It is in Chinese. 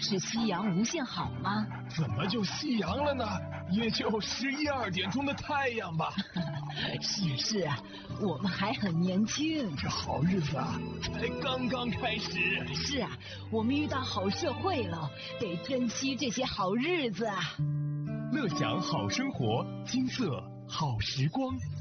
是夕阳无限好吗？ 怎么就夕阳了呢？也就11、12点钟的太阳吧。 是啊，我们还很年轻， 这好日子啊，才刚刚开始。 是啊，我们遇到好社会了，得珍惜这些好日子啊。 乐享好生活，金色好时光。